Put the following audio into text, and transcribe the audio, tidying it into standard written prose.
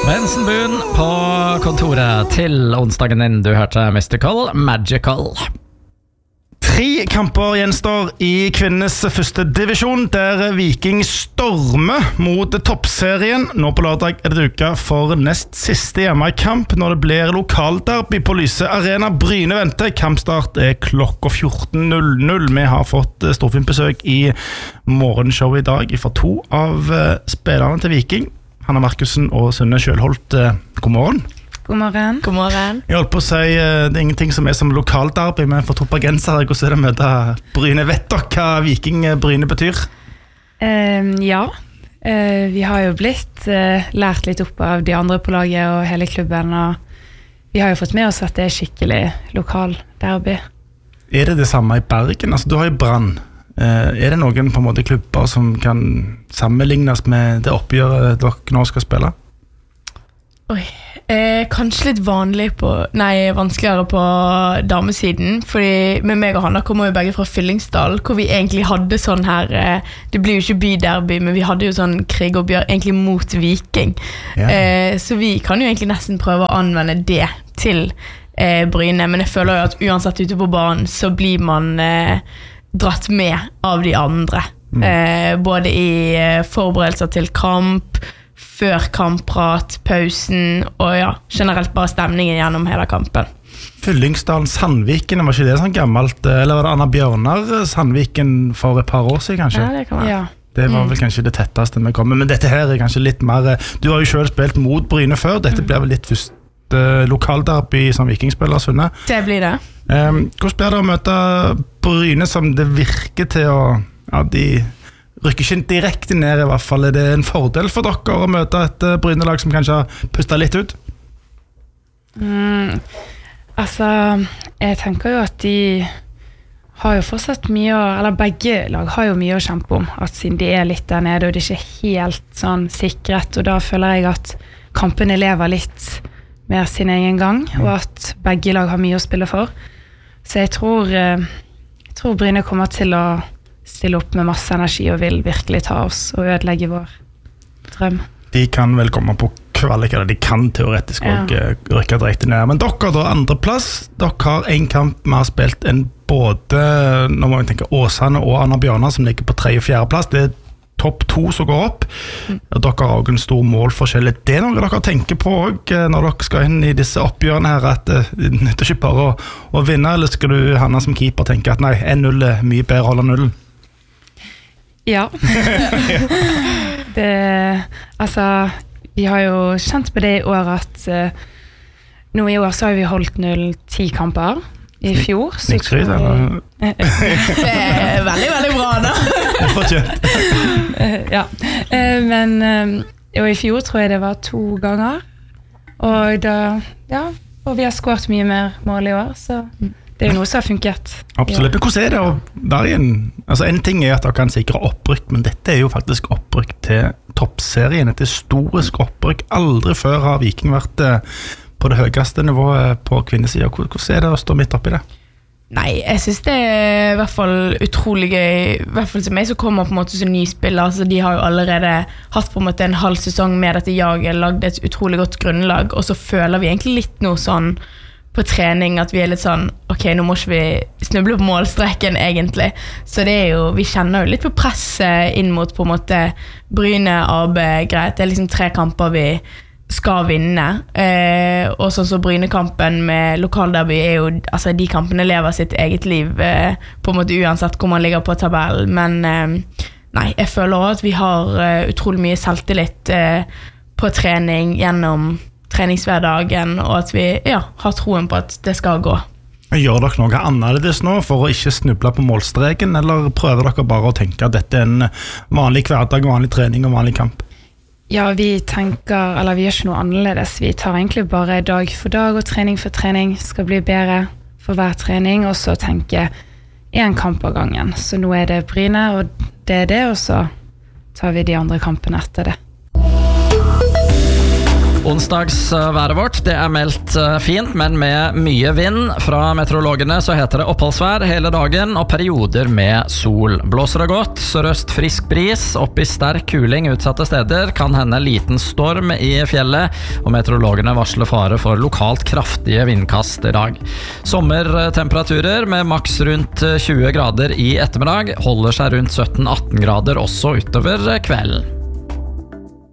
Svendsen-Buen på kontoret til onsdagen din. Du hørte Mystical Magical. 3 kamper gjenstår i kvinnenes første divisjon, der Viking stormer mot toppserien. Nå på lørdag det duka for nest siste hjemmekamp når det blir lokalderby på Lyse Arena. Bryne venter. Kampstart klokka 14.00. Vi har fått storfint besøk i morgenshowet i dag fra 2 av spillerne til Viking. Hanna Markussen og Sunne Kjølholt. God morgen. God morgen. God morgen. Jeg holdt på å si, det er ingenting som som lokalderby, men for toppagenser, hvordan det å møte Bryne? Vet dere hva Viking Bryne betyr? Ja, vi har jo blitt lært litt opp av de andre på laget og hele klubben, og vi har jo fått med oss at det skikkelig lokalderby. Er det samme i Bergen? Altså, du har jo Brann. Det noen på en måte klubber som kan sammenlignes med det oppgjøret dere nå skal spille? Oi, kanskje litt vanskeligere på damesiden, fordi med meg og Hanna kommer jo begge fra Fyllingsdal, hvor vi egentlig hadde sånn her, det blir jo ikke byderby, men vi hadde jo sånn krigoppgjør egentlig mot Viking. Ja. Så vi kan jo egentlig nesten prøve å anvende det til Bryne, men jeg føler jo at uansett ute på banen så blir man dratt med av de andre. Både i forberedelser til kamp, før kampprat, pausen og ja, generelt bare stemningen gjennom hele kampen. Fyllingsdalen Sandviken, var ikke det sånn gammelt, eller var det Anna Bjørnar Sandviken for et par år siden kanskje? Ja, det kan være. Ja. Det var vel kanskje det tetteste vi kommer, men dette her kanskje litt mer, du har jo selv spilt mot Bryne før, dette blir vel litt første lokalderby som vikingspiller, Sunne? Det blir det. Hvordan blir det å møte Bryne som det virker til å, ja, de rykker ikke direkte ned i hvert fall? Er det en fordel for dere å møte et Bryne-lag som kanskje har pustet litt ut? Altså, jeg tenker jo at de har jo fortsatt mye eller begge lag har jo mye å kjempe om, at siden de litt der nede og de ikke helt sånn sikret, og da føler jeg at kampene lever litt mer sin egen gang, og at begge lag har mye å spille for. Så jeg tror Bryne kommer til å stille opp med masse energi og vil virkelig ta oss og ødelegge vår drøm. De kan vel komme på kvalik, eller de kan teoretisk også rykke direkte ned. Men dere da, andreplass, dere har en kamp vi har spilt en både, nå må vi tenke, Åsane og Anna Bjørnar som ligger på 3. og 4. plass. Det topp 2 som går opp. Dere har også en stor målforskjell. Det noe dere tenker på også, når dere skal inn i disse oppgjørene her, at det nytter ikke bare å vinne, eller skal du, Hanna som keeper, tenke at nei, 1-0 mye bedre å holde nullen? Ja. Altså, vi har jo kjent på det i år at nå i år så har vi holdt 0-10 kamper. I fjor så Snikskryt, eller? Det veldig, veldig bra da. Ja, men i fjor tror jeg det var 2 ganger, og da, ja, og vi har skåret mye mer mål i år, så det jo noe som har funket. Absolutt, men hvordan det å være igjen? Altså, en ting at dere kan sikre opprykk, men dette jo faktisk opprykk til toppserien, et historisk opprykk. Aldri før har Viking vært på det høyeste nivået på kvinnesiden. Hvordan det å stå midt oppi det? Nei, jeg synes det i hvert fall utrolig gøy, i hvert fall til meg som kommer på en måte som ny spiller, så de har jo allerede hatt på en måte en halv sesong med dette jaget, lagd et utrolig godt grunnlag, og så føler vi egentlig litt noe sånn på trening, at vi litt sånn, ok, nå må ikke vi snuble på målstreken egentlig, så det jo, vi kjenner jo litt på presset inn mot på en måte Bryne, AB, greit, det liksom 3 kamper vi skal vinne, og sånn så Brynekampen med lokalderby jo, altså de kampene lever sitt eget liv på en måte uansett hvor man ligger på tabellen, men nei, jeg føler også at vi har utrolig mye selvtillit på trening gjennom treningshverdagen, og at vi har troen på at det skal gå. Gjør dere noe annerledes nå for å ikke snuble på målstreken, eller prøver dere bare å tenke at dette en vanlig hverdag, vanlig trening og vanlig kamp? Ja, vi tenker, eller vi gjør ikke noe annerledes. Vi tar egentlig bare dag for dag og trening for trening skal bli bedre for hver trening, og så tenker 1 kamp av gangen. Så nå det Bryne, og det det, og så tar vi de andre kampene etter det. Onsdagsværet vårt, det meldt fint, men med mye vind. Fra meteorologene så heter det oppholdsvær hele dagen og perioder med sol. Blåser det godt, sørøst frisk bris, opp i sterk kuling utsatte steder, kan hende liten storm i fjellet, og meteorologene varsler fare for lokalt kraftige vindkast i dag. Sommertemperaturer med maks rundt 20 grader i ettermiddag, holder seg rundt 17-18 grader også utover kvelden.